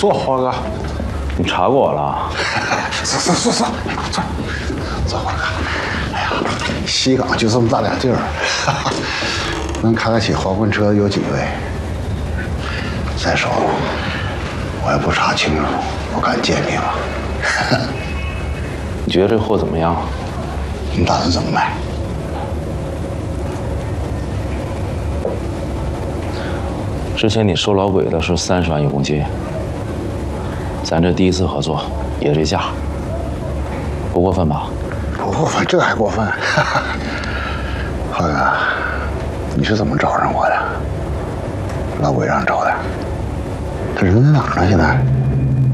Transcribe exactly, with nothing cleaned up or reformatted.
坐，华哥。 你查过我了？ 坐坐坐坐坐坐，华哥。哎呀，西港就这么大点地儿，能开得起滑棍车有几位？再说，我也不查清楚，不敢见你了。 你觉得这货怎么样？ 你打算怎么卖？ 之前你收老鬼的是三十万一公斤，咱这第一次合作，也这价，不过分吧？ 不过分，这还过分？华哥，你是怎么找上我的？老鬼让找的。他人在哪儿呢？现在？